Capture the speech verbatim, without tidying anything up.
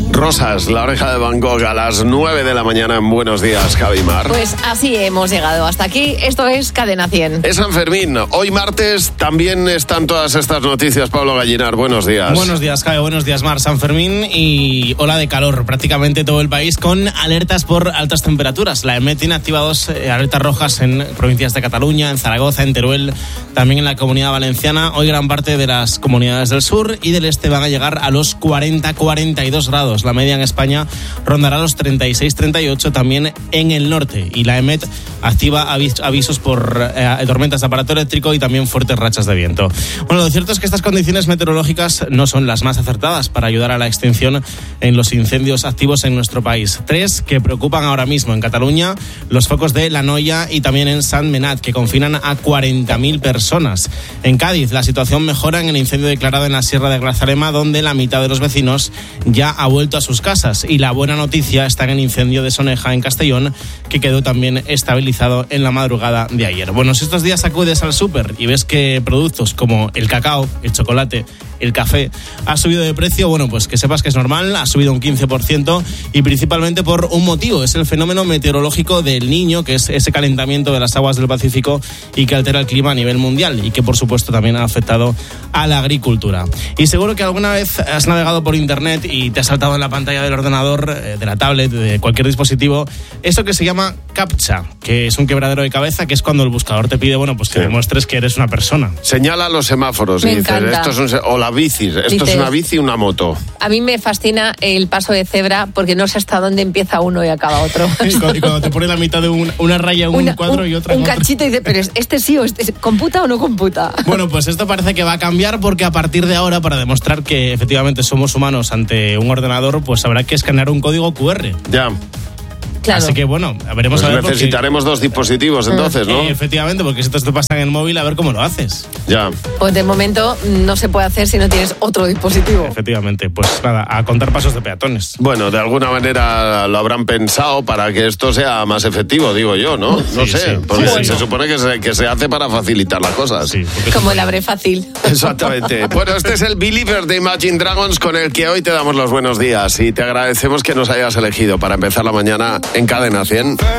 Rosas, La Oreja de Van Gogh a las nueve de la mañana en Buenos Días, Javi Mar. Pues así hemos llegado hasta aquí. Esto es Cadena cien. Es San Fermín. Hoy martes también están todas estas noticias. Pablo Gallinar, buenos días. Buenos días, Javi. Buenos días, Mar. San Fermín y ola de calor. Prácticamente todo el país con alertas por altas temperaturas. La EMET tiene activados eh, alertas rojas en provincias de Cataluña, en Zaragoza, en Teruel, también en la Comunidad Valenciana. Hoy gran parte de las comunidades del sur y del este van a llegar a los cuarenta a cuarenta y dos grados. La media en España rondará los treinta y seis a treinta y ocho también en el norte. Y la EMET activa avis- avisos por eh, tormentas de aparato eléctrico y también fuertes rachas de viento. Bueno, lo cierto es que estas condiciones meteorológicas no son las más acertadas para ayudar a la extinción en los incendios activos en nuestro país. Tres que preocupan ahora mismo en Cataluña, los focos de La Noia y también en Sant Menat, que confinan a cuarenta mil personas. En Cádiz, la situación mejora en el incendio declarado en la Sierra de Grazalema, donde la mitad de los vecinos ya ha vuelto a sus casas. Y la buena noticia está en el incendio de Soneja, en Castellón, que quedó también estabilizado en la madrugada de ayer. Bueno, si estos días acudes al súper y ves que productos como el cacao, el chocolate, el café ha subido de precio, bueno, pues que sepas que es normal, ha subido un quince por ciento y principalmente por un motivo, es el fenómeno meteorológico del Niño, que es ese calentamiento de las aguas del Pacífico y que altera el clima a nivel mundial y que por supuesto también ha afectado a la agricultura. Y seguro que alguna vez has navegado por internet y te ha saltado en la pantalla del ordenador, de la tablet, de cualquier dispositivo, eso que se llama CAPTCHA, que es un quebradero de cabeza, que es cuando el buscador te pide, bueno, pues que sí. demuestres que eres una persona. Señala los semáforos Me y dice, encanta. esto es un, o la bici, esto Dices, es una bici y una moto. A mí me fascina el paso de cebra porque no sé hasta dónde empieza uno y acaba otro. Y cuando, y cuando te pone la mitad de un, una raya, un Una- cuadro un, y otra un en otro. cachito y dice, pero este sí o este computa o no computa. Bueno, pues esto parece que va a cambiar porque a partir de ahora, para demostrar que efectivamente somos humanos ante un ordenador, pues habrá que escanear un código cu erre. Ya. Claro. Así que bueno, veremos Pues a ver. porque- necesitaremos dos dispositivos entonces, ¿no? Eh, efectivamente, porque si esto te pasa en el móvil, a ver cómo lo haces. Ya. Pues de momento no se puede hacer si no tienes otro dispositivo. Efectivamente, pues nada, a contar pasos de peatones. Bueno, de alguna manera lo habrán pensado para que esto sea más efectivo, digo yo, ¿no? No Sí, sé, sí. porque Sí, se, sí. se supone que se, que se hace para facilitar las cosas. Sí, porque Como el abre fácil. Exactamente. Bueno, este es el Believer de Imagine Dragons con el que hoy te damos los buenos días y te agradecemos que nos hayas elegido para empezar la mañana en Cadena cien.